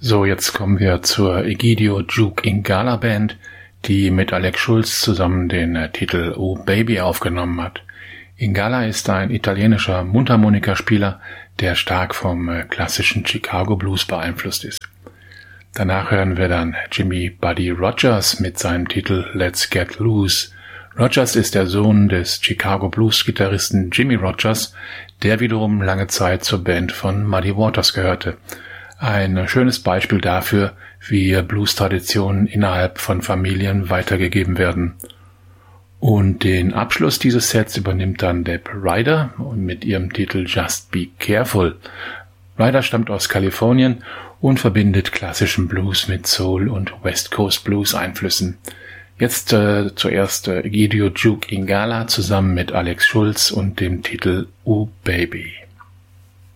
So, jetzt kommen wir zur Egidio Juke Ingala Band, die mit Alex Schulz zusammen den Titel Oh Baby aufgenommen hat. Ingala ist ein italienischer Mundharmonikaspieler, der stark vom klassischen Chicago Blues beeinflusst ist. Danach hören wir dann Jimmy Buddy Rogers mit seinem Titel Let's Get Loose. Rogers ist der Sohn des Chicago Blues-Gitarristen Jimmy Rogers, der wiederum lange Zeit zur Band von Muddy Waters gehörte. Ein schönes Beispiel dafür, wie Blues-Traditionen innerhalb von Familien weitergegeben werden. Und den Abschluss dieses Sets übernimmt dann Deb Ryder mit ihrem Titel Just Be Careful. Ryder stammt aus Kalifornien und verbindet klassischen Blues mit Soul- und West Coast Blues-Einflüssen. Jetzt zuerst Egidio Juke Ingala zusammen mit Alex Schulz und dem Titel Oh Baby.